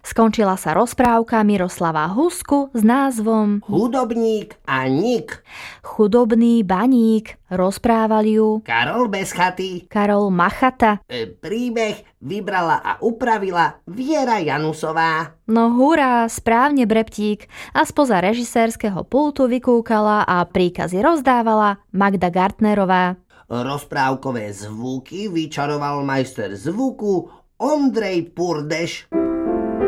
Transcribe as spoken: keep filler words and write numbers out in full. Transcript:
Skončila sa rozprávka Miroslava Husku s názvom Hudobník a Nik. Chudobný baník. Rozprávali ju Karol Bezchaty. Karol Machata. E, príbeh vybrala a upravila Viera Janusová. No hurá, správne Breptík. A spoza režisérskeho pultu vykúkala a príkazy rozdávala Magda Gartnerová. Rozprávkové zvuky vyčaroval majster zvuku Ondrej Purdeš.